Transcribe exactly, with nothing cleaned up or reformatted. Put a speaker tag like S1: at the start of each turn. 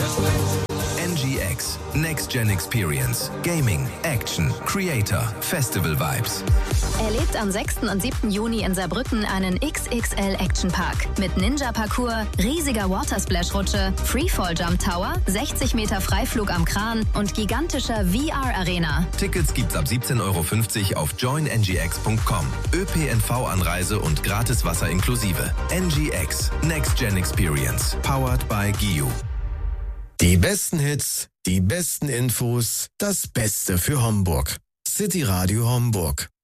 S1: N G X, Next Gen Experience, Gaming, Action, Creator, Festival Vibes.
S2: Erlebt am sechsten und siebten Juni in Saarbrücken einen X X L Action Park mit Ninja-Parcours, riesiger Watersplash-Rutsche, Freefall-Jump Tower, sechzig Meter Freiflug am Kran und gigantischer V R-Arena.
S1: Tickets gibt's ab siebzehn Euro fünfzig auf join n g x punkt com. ÖPNV-Anreise und gratis Wasser inklusive. N G X, Next Gen Experience, powered by G I U.
S3: Die besten Hits, die besten Infos, das Beste für Hamburg. City Radio Hamburg.